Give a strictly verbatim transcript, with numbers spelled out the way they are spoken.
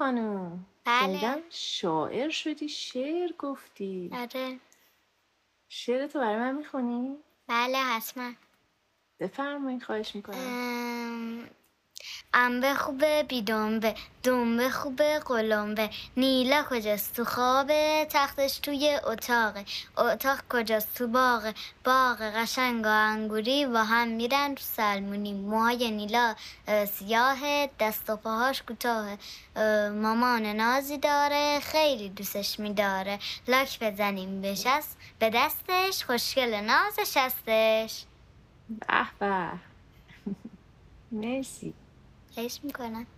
خانم. بله. شنیدم شاعر شدی، شعر گفتی. آره. شعر تو برای من میخونی؟ بله حتما. بفرمایید، خواهش میکنم. ام... انبه خوبه بی دنبه، دنبه خوبه قلمبه. نیلا کجاست؟ تو خوابه، تختش توی اتاقه. اتاق کجاست؟ تو باغه. باغ قشنگ و انگوری با هم میرن تو سلمونی. موهای نیلا سیاهه، دست و پاهاش کوتاهه. مامان نازی داره، خیلی دوستش میداره. لاک بزنیم به شست به دستش، خوشگل نازش هستش. به به. مرسی. خواهش میکنم.